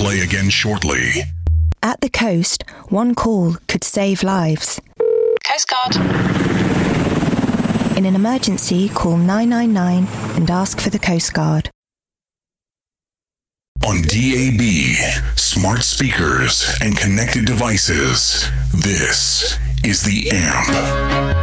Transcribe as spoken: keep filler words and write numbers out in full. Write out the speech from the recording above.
play again shortly. At the coast, one call could save lives. Coast Guard. In an emergency, call nine nine nine and ask for the Coast Guard. On D A B, smart speakers, and connected devices, this is The Amp.